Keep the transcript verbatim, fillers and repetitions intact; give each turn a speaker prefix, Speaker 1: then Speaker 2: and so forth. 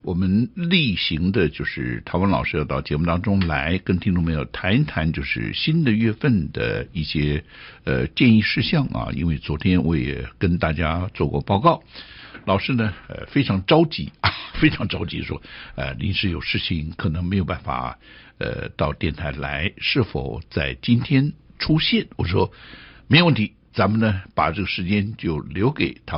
Speaker 1: 我们例行的就是陶文老师要到节目当中来跟听众朋友谈一谈，就是新的月份的一些呃建议事项啊。因为昨天我也跟大家做过报告，老师呢呃非常着急啊，非常着急说呃临时有事情可能没有办法呃到电台来，是否在今天出现？我说没问题，咱们呢把这个时间就留给他。